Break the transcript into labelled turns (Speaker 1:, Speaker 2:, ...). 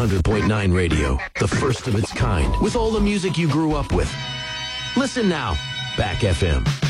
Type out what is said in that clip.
Speaker 1: 100.9 radio, the first of its kind, with all the music you grew up with. Listen now. Back FM.